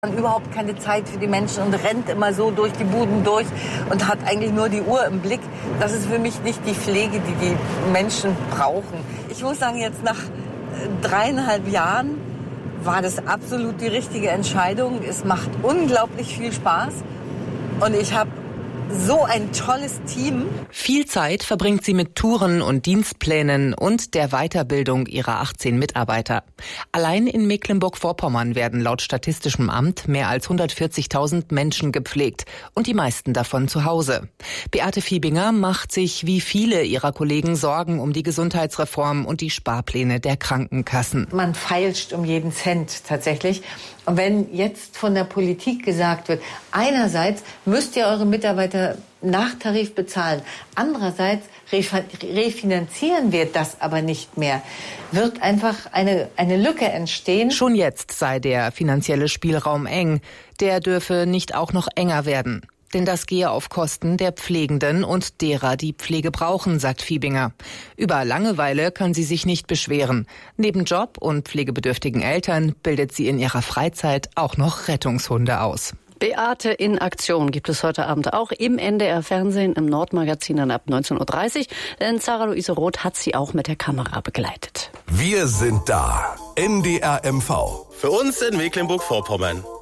Man überhaupt keine Zeit für die Menschen und rennt immer so durch die Buden durch und hat eigentlich nur die Uhr im Blick. Das ist für mich nicht die Pflege, die die Menschen brauchen. Ich muss sagen, jetzt nach 3,5 Jahren war das absolut die richtige Entscheidung. Es macht unglaublich viel Spaß und ich habe so ein tolles Team. Viel Zeit verbringt sie mit Touren und Dienstplänen und der Weiterbildung ihrer 18 Mitarbeiter. Allein in Mecklenburg-Vorpommern werden laut Statistischem Amt mehr als 140.000 Menschen gepflegt und die meisten davon zu Hause. Beate Fiebinger macht sich wie viele ihrer Kollegen Sorgen um die Gesundheitsreform und die Sparpläne der Krankenkassen. Man feilscht um jeden Cent tatsächlich. Und wenn jetzt von der Politik gesagt wird, einerseits müsst ihr eure Mitarbeiter nach Tarif bezahlen, andererseits refinanzieren wir das aber nicht mehr, wird einfach eine Lücke entstehen. Schon jetzt sei der finanzielle Spielraum eng. Der dürfe nicht auch noch enger werden. Denn das gehe auf Kosten der Pflegenden und derer, die Pflege brauchen, sagt Fiebinger. Über Langeweile kann sie sich nicht beschweren. Neben Job und pflegebedürftigen Eltern bildet sie in ihrer Freizeit auch noch Rettungshunde aus. Beate in Aktion gibt es heute Abend auch im NDR-Fernsehen, im Nordmagazin dann ab 19.30 Uhr. Denn Sarah Luise Roth hat sie auch mit der Kamera begleitet. Wir sind da. NDR MV. Für uns in Mecklenburg-Vorpommern.